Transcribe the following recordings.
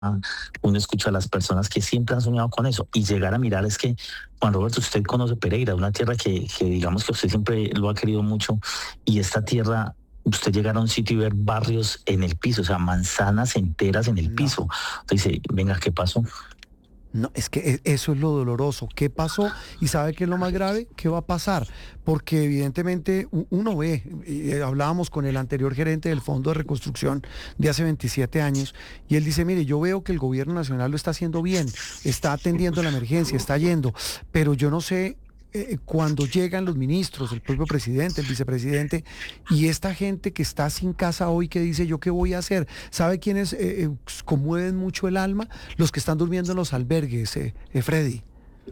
uno escucha a las personas que siempre han soñado con eso y llegar a mirar es que, Juan Roberto, usted conoce Pereira, una tierra que digamos que usted siempre lo ha querido mucho y esta tierra, usted llegar a un sitio y ver barrios en el piso, o sea, manzanas enteras en el No. piso. Usted dice, venga, ¿qué pasó? No, es que eso es lo doloroso. ¿Qué pasó? ¿Y sabe qué es lo más grave? ¿Qué va a pasar? Porque evidentemente uno ve, hablábamos con el anterior gerente del Fondo de Reconstrucción de hace 27 años, y él dice, mire, yo veo que el gobierno nacional lo está haciendo bien, está atendiendo la emergencia, está yendo, pero yo no sé cuando llegan los ministros, el propio presidente, el vicepresidente, y esta gente que está sin casa hoy, que dice, ¿yo qué voy a hacer? ¿Sabe quiénes conmueven mucho el alma? Los que están durmiendo en los albergues, Freddy.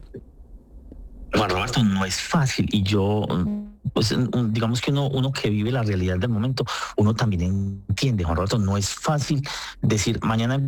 Juan Roberto, no es fácil y yo, pues digamos que uno que vive la realidad del momento, uno también entiende, Juan Roberto, no es fácil decir mañana.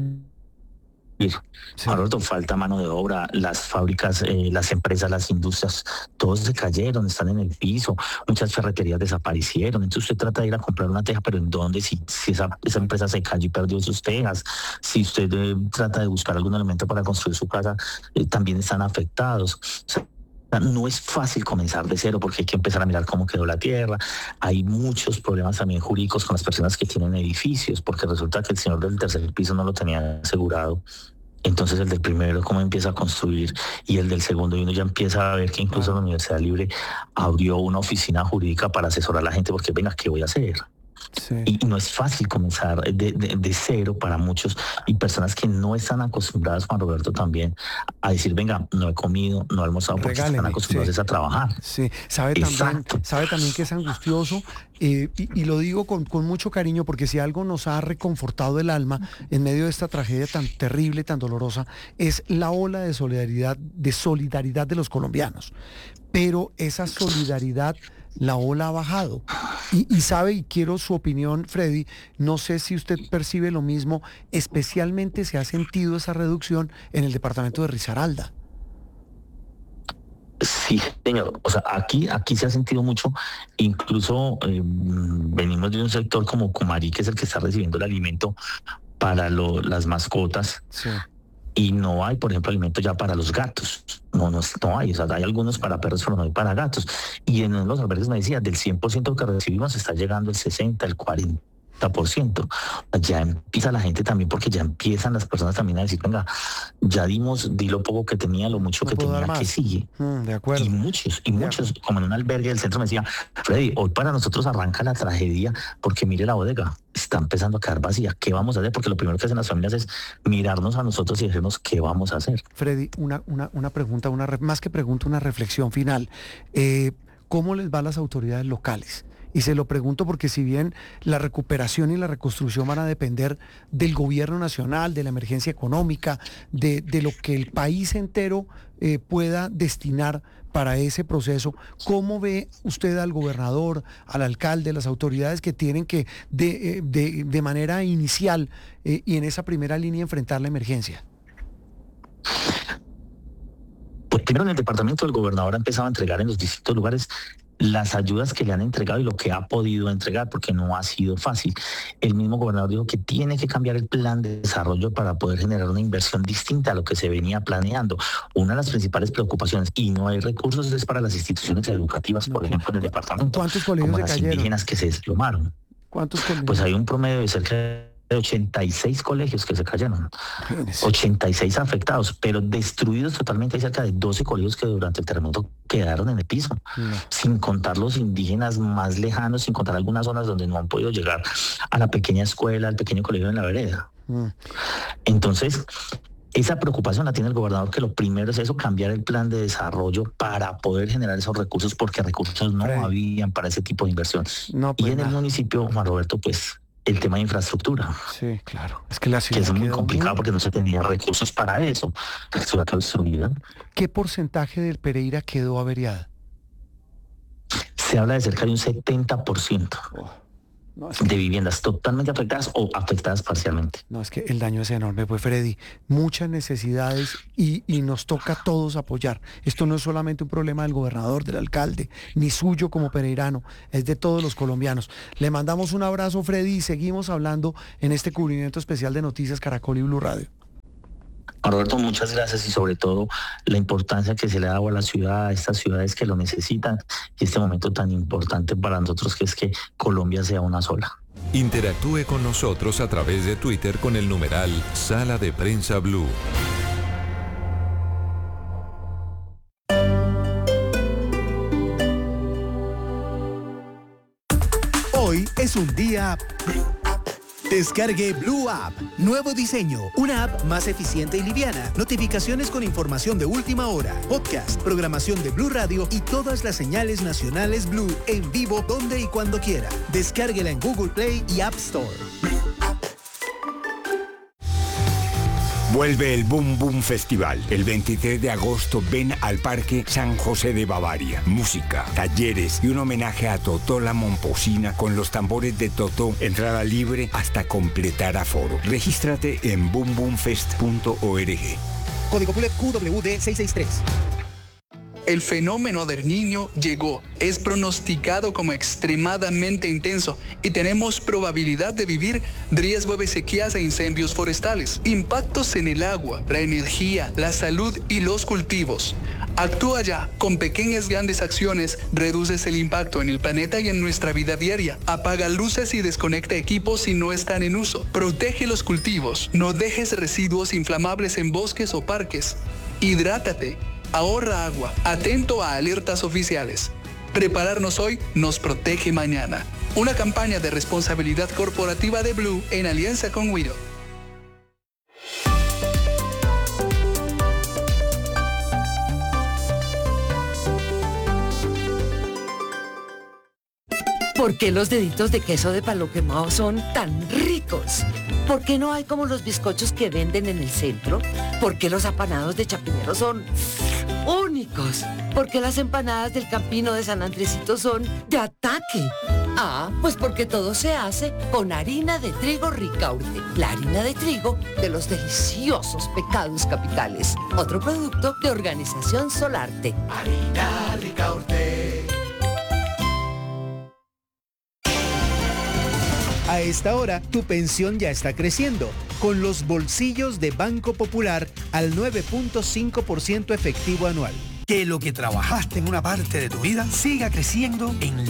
Sí, Juan Roberto, falta mano de obra, las fábricas, las empresas, las industrias, todos se cayeron, están en el piso, muchas ferreterías desaparecieron, entonces usted trata de ir a comprar una teja, pero ¿en dónde? Si esa empresa se cayó y perdió sus tejas, si usted trata de buscar algún elemento para construir su casa, también están afectados. O sea, no es fácil comenzar de cero porque hay que empezar a mirar cómo quedó la tierra. Hay muchos problemas también jurídicos con las personas que tienen edificios, porque resulta que el señor del tercer piso no lo tenía asegurado. Entonces el del primero cómo empieza a construir y el del segundo y uno ya empieza a ver que incluso la claro. Universidad Libre abrió una oficina jurídica para asesorar a la gente porque venga, ¿qué voy a hacer? Sí. Y no es fácil comenzar de cero para muchos y personas que no están acostumbradas, Juan Roberto, también a decir, venga, no he comido, no he almorzado porque están Regáleme, acostumbrados sí. es a trabajar. Sí, Exacto. sabe también que es angustioso, y lo digo con mucho cariño porque si algo nos ha reconfortado el alma en medio de esta tragedia tan terrible, tan dolorosa, es la ola de solidaridad de los colombianos. Pero esa solidaridad, la ola ha bajado. Y sabe, y quiero su opinión, Freddy, no sé si usted percibe lo mismo, especialmente se ha sentido esa reducción en el departamento de Risaralda. Sí, señor. O sea, aquí se ha sentido mucho. Incluso venimos de un sector como Comarí, que es el que está recibiendo el alimento para las mascotas. Sí. Y no hay, por ejemplo, alimento ya para los gatos. No hay. O sea, hay algunos para perros, pero no hay para gatos. Y en los albergues me decía, del 100% que recibimos está llegando el 60, el 40%. Ya empieza la gente también, porque ya empiezan las personas también a decir, venga, ya di lo poco que tenía, lo mucho No que puedo dar tenía, que más. sigue. De Y acuerdo, de muchos, acuerdo. como en un albergue del centro me decía, Freddy, hoy para nosotros arranca la tragedia porque mire la bodega, está empezando a quedar vacía. ¿Qué vamos a hacer? Porque lo primero que hacen las familias es mirarnos a nosotros y decirnos qué vamos a hacer. Freddy, una pregunta, más que pregunta, una reflexión final. Eh, ¿Cómo les va a las autoridades locales? Y se lo pregunto porque si bien la recuperación y la reconstrucción van a depender del gobierno nacional, de la emergencia económica, de lo que el país entero pueda destinar para ese proceso, ¿cómo ve usted al gobernador, al alcalde, las autoridades que tienen que de manera inicial y en esa primera línea enfrentar la emergencia? Pues primero en el departamento el gobernador ha empezado a entregar en los distintos lugares las ayudas que le han entregado y lo que ha podido entregar, porque no ha sido fácil. El mismo gobernador dijo que tiene que cambiar el plan de desarrollo para poder generar una inversión distinta a lo que se venía planeando. Una de las principales preocupaciones, y no hay recursos, es para las instituciones educativas, No, por ejemplo, en el departamento, ¿cuántos colegios como se las cayeron? indígenas que se desplomaron. ¿Cuántos Pues hay colegios? un promedio de cerca de 86 colegios que se cayeron. Imagínese. 86 afectados, pero destruidos totalmente. Hay cerca de 12 colegios que durante el terremoto quedaron en el piso, No. sin contar los indígenas más lejanos, sin contar algunas zonas donde no han podido llegar a la pequeña escuela, al pequeño colegio en la vereda. Mm. Entonces, esa preocupación la tiene el gobernador, que lo primero es eso, cambiar el plan de desarrollo para poder generar esos recursos, porque recursos no Freddy, habían para ese tipo de inversión. no, Y pues en el nada. municipio, Juan Roberto, pues el tema de infraestructura, Sí, claro. Es que la que es ciudad muy quedó complicado muy... porque no se tenía recursos para eso. La ciudad quedó destruida. ¿Qué porcentaje del Pereira quedó averiada? Se habla de cerca de un 70% Oh, no, de viviendas totalmente afectadas o afectadas parcialmente. es que el daño es enorme, pues Freddy. Muchas necesidades y nos toca a todos apoyar. Esto no es solamente un problema del gobernador, del alcalde, ni suyo como pereirano, es de todos los colombianos. Le mandamos un abrazo, Freddy, y seguimos hablando en este cubrimiento especial de Noticias Caracol y Blue Radio. Juan Roberto, muchas gracias y sobre todo la importancia que se le ha dado a la ciudad, a estas ciudades que lo necesitan y este momento tan importante para nosotros que es que Colombia sea una sola. Interactúe con nosotros a través de Twitter con el numeral Sala de Prensa Blue. Hoy es un día... Descargue Blue App. Nuevo diseño. Una app más eficiente y liviana. Notificaciones con información de última hora. Podcast, programación de Blue Radio y todas las señales nacionales Blue en vivo donde y cuando quiera. Descárguela en Google Play y App Store. Vuelve el Boom Boom Festival. El 23 de agosto ven al Parque San José de Bavaria. Música, talleres y un homenaje a Totó la Momposina con los tambores de Totó. Entrada libre hasta completar aforo. Regístrate en boomboomfest.org. Código QWD 663. El fenómeno del Niño llegó, es pronosticado como extremadamente intenso y tenemos probabilidad de vivir riesgo de sequías e incendios forestales, impactos en el agua, la energía, la salud y los cultivos. Actúa ya, con pequeñas grandes acciones reduces el impacto en el planeta y en nuestra vida diaria. Apaga luces y desconecta equipos si no están en uso. Protege los cultivos, no dejes residuos inflamables en bosques o parques. Hidrátate. Ahorra agua, atento a alertas oficiales. Prepararnos hoy nos protege mañana. Una campaña de responsabilidad corporativa de Blue en alianza con Wido. ¿Por qué los deditos de queso de palo quemado son tan ricos? ¿Por qué no hay como los bizcochos que venden en el centro? ¿Por qué los apanados de Chapinero son únicos? ¿Por qué las empanadas del Campino de San Andresito son de ataque? Ah, pues porque todo se hace con harina de trigo Ricaurte, la harina de trigo de los deliciosos Pecados Capitales. Otro producto de Organización Solarte. Harina Ricaurte. A esta hora, tu pensión ya está creciendo, con los bolsillos de Banco Popular al 9.5% efectivo anual. Que lo que trabajaste en una parte de tu vida siga creciendo en